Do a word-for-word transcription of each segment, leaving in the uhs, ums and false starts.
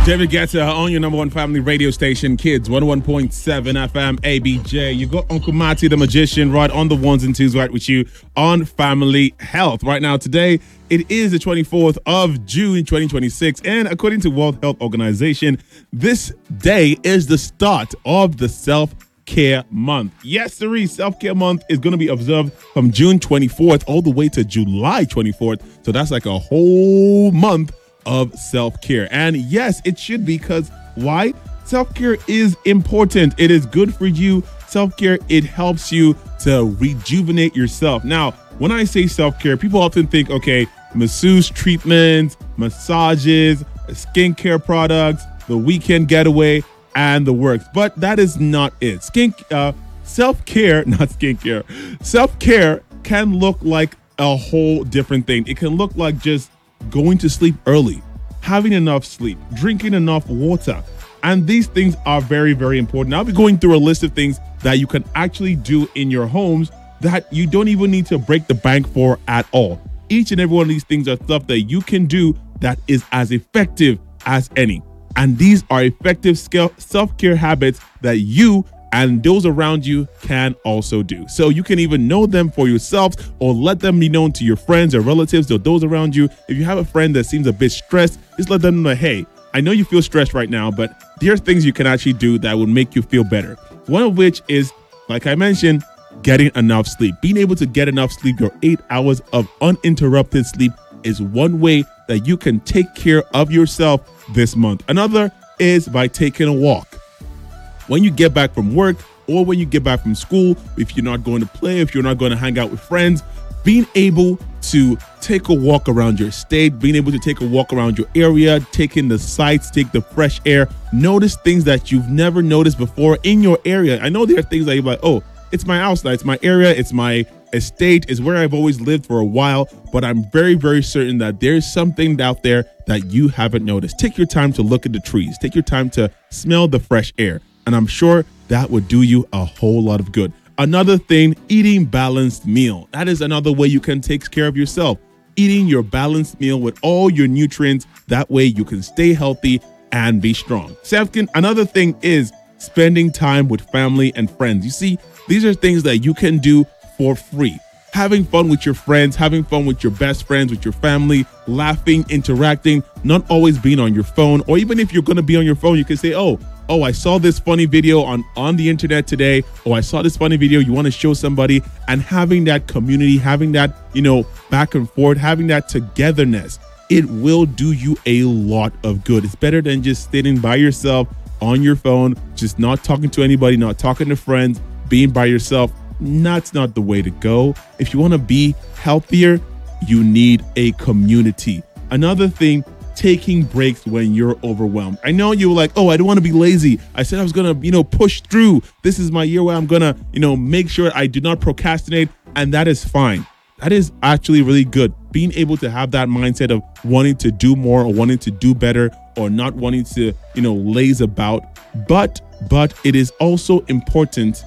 David Guetta on your number one family radio station, Kids one oh one point seven F M A B J. You got Uncle Matty the Magician right on the ones and twos right with you on Family Health. Right now, today, it is the twenty-fourth of June, twenty twenty-six. And according to World Health Organization, this day is the start of the Self-Care Month. Yes, sirree, Self-Care Month is going to be observed from June twenty-fourth all the way to July twenty-fourth. So that's like a whole month of self-care. And yes, it should be, because why? Self-care is important. It is good for you. Self-care, it helps you to rejuvenate yourself. Now, when I say self-care, people often think, okay, masseuse treatments, massages, skincare products, the weekend getaway, and the works. But that is not it. Skin, uh, self-care, not skincare, self-care can look like a whole different thing. It can look like just going to sleep early, having enough sleep, drinking enough water. And these things are very, very important. I'll be going through a list of things that you can actually do in your homes that you don't even need to break the bank for at all. Each and every one of these things are stuff that you can do that is as effective as any. And these are effective self-care habits that you and those around you can also do. So you can even know them for yourselves or let them be known to your friends or relatives or those around you. If you have a friend that seems a bit stressed, just let them know, hey, I know you feel stressed right now, but there are things you can actually do that will make you feel better. One of which is, like I mentioned, getting enough sleep. Being able to get enough sleep, your eight hours of uninterrupted sleep, is one way that you can take care of yourself this month. Another is by taking a walk. When you get back from work or when you get back from school, if you're not going to play, if you're not going to hang out with friends, being able to take a walk around your state, being able to take a walk around your area, taking the sights, take the fresh air, notice things that you've never noticed before in your area. I know there are things that you're like, oh, it's my house now, it's my area, it's my estate, it's where I've always lived for a while, but I'm very, very certain that there's something out there that you haven't noticed. Take your time to look at the trees, take your time to smell the fresh air. And I'm sure that would do you a whole lot of good. Another thing, eating balanced meal. That is another way you can take care of yourself. Eating your balanced meal with all your nutrients. That way you can stay healthy and be strong. Second, another thing is spending time with family and friends. You see, these are things that you can do for free. Having fun with your friends, having fun with your best friends, with your family, laughing, interacting, not always being on your phone. Or even if you're going to be on your phone, you can say, oh, oh, I saw this funny video on, on the internet today. Oh, I saw this funny video. You want to show somebody, and having that community, having that, you know, back and forth, having that togetherness, it will do you a lot of good. It's better than just sitting by yourself on your phone, just not talking to anybody, not talking to friends, being by yourself. That's not the way to go. If you want to be healthier, you need a community. Another thing, taking breaks when you're overwhelmed. I know you were like, oh, I don't want to be lazy. I said I was going to, you know, push through. This is my year where I'm going to, you know, make sure I do not procrastinate. And that is fine. That is actually really good. Being able to have that mindset of wanting to do more or wanting to do better or not wanting to, you know, laze about. But, but it is also important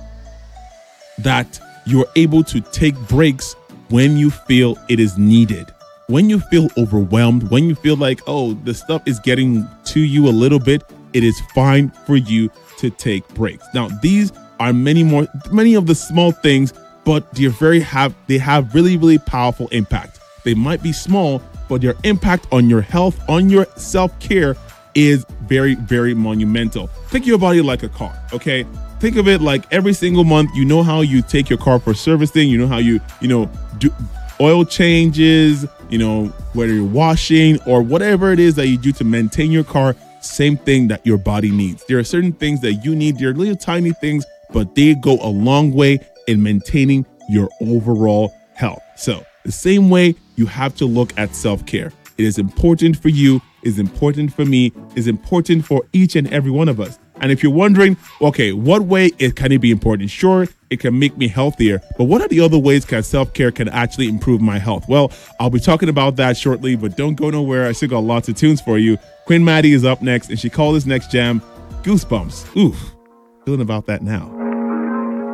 that you're able to take breaks when you feel it is needed. When you feel overwhelmed, when you feel like, oh, the stuff is getting to you a little bit, it is fine for you to take breaks. Now, these are many more, many of the small things, but they're very have they have really, really powerful impact. They might be small, but their impact on your health, on your self-care is very, very monumental. Think of your body like a car, okay? Think of it like every single month, you know how you take your car for servicing, you know how you, you know, do oil changes, you know, whether you're washing or whatever it is that you do to maintain your car, same thing that your body needs. There are certain things that you need. They're little tiny things, but they go a long way in maintaining your overall health. So the same way you have to look at self-care. It is important for you, is important for me, is important for each and every one of us. And if you're wondering, okay, what way it can it be important? Sure, it can make me healthier, but what are the other ways can self-care can actually improve my health? Well, I'll be talking about that shortly, but don't go nowhere. I still got lots of tunes for you. Queen Maddie is up next, and she called this next jam Goosebumps. Oof, feeling about that now.